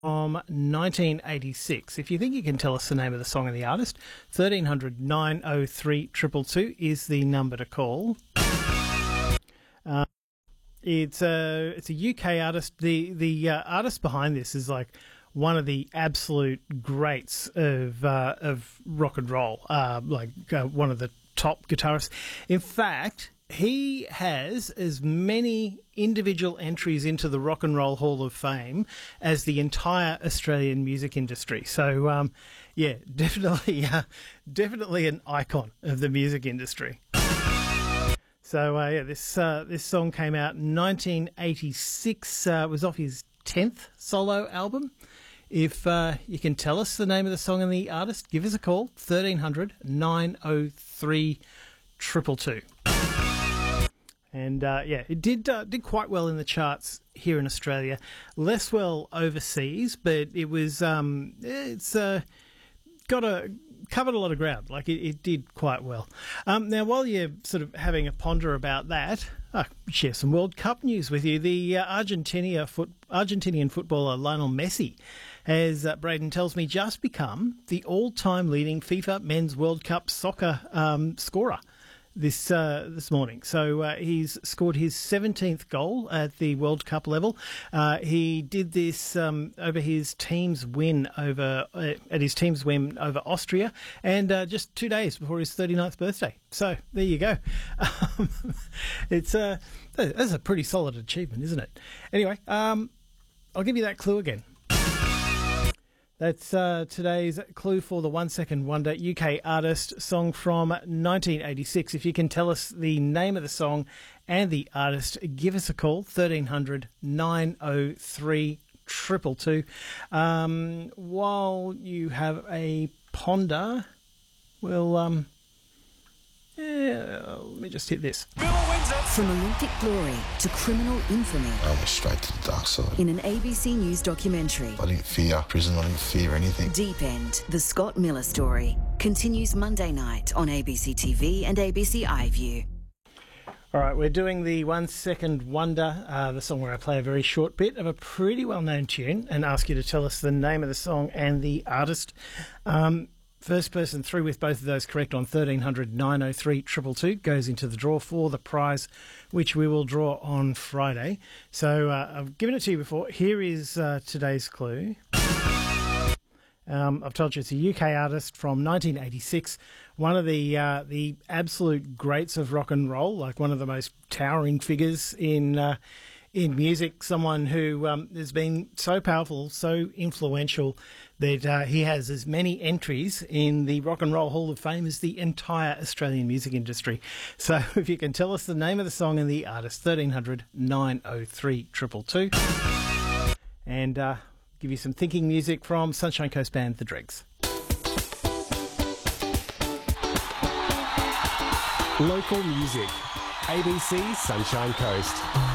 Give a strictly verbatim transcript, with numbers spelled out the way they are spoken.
from nineteen eighty-six. If you think you can tell us the name of the song and the artist, thirteen hundred nine oh three two two two is the number to call. Uh, it's a it's a U K artist. The the uh, artist behind this is like one of the absolute greats of uh, of rock and roll. Uh, like uh, one of the top guitarists. In fact, he has as many individual entries into the Rock and Roll Hall of Fame as the entire Australian music industry. So, um, yeah, definitely, uh, definitely an icon of the music industry. So, uh, yeah, this uh, this song came out in nineteen eighty-six. Uh, it was off his tenth solo album. If uh, you can tell us the name of the song and the artist, give us a call, thirteen hundred nine oh three two two two. And uh, yeah, it did uh, did quite well in the charts here in Australia, less well overseas, but it was um, it's uh, got a covered a lot of ground. Like it, it did quite well. Um, now, while you're sort of having a ponder about that, I'll share some World Cup news with you. The uh, Argentina foot, Argentinian footballer Lionel Messi has, uh, Braden tells me, just become the all-time leading FIFA Men's World Cup soccer um, scorer this uh, this morning. So uh, he's scored his seventeenth goal at the World Cup level. Uh, he did this um, over his team's win over uh, at his team's win over Austria, and uh, just two days before his thirty-ninth birthday. So there you go. Um, it's uh, that's a pretty solid achievement, isn't it? Anyway, um, I'll give you that clue again. That's uh, today's clue for the One Second Wonder U K artist song from nineteen eighty-six. If you can tell us the name of the song and the artist, give us a call, thirteen hundred nine oh three two two two. Um, while you have a ponder, we'll... Um, yeah, let me just hit this. From Olympic glory to criminal infamy. I went straight to the dark side. In an A B C News documentary. I didn't fear prison, I didn't fear anything. Deep End, the Scott Miller story, continues Monday night on A B C T V and A B C iView. All right, we're doing the One Second Wonder, uh, the song where I play a very short bit of a pretty well-known tune and ask you to tell us the name of the song and the artist. Um... First person through with both of those correct on thirteen hundred nine oh three two two two goes into the draw for the prize, which we will draw on Friday. So uh, I've given it to you before. Here is uh, today's clue. Um, I've told you it's a U K artist from nineteen eighty-six, one of the uh, the absolute greats of rock and roll, like one of the most towering figures in uh, in music, someone who um, has been so powerful, so influential that uh, he has as many entries in the Rock and Roll Hall of Fame as the entire Australian music industry. So if you can tell us the name of the song and the artist, thirteen hundred nine oh three two two two. And uh, give you some thinking music from Sunshine Coast band The Dregs. Local music. A B C Sunshine Coast.